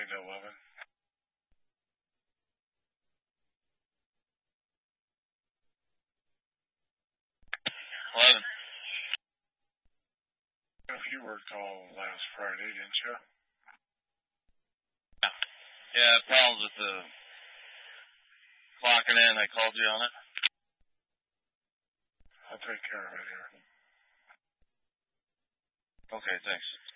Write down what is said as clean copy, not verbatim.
to 11. 11. You were called last Friday, didn't you? Yeah, problems with the clocking in. I called you on it. I'll take care of it here. Okay, thanks.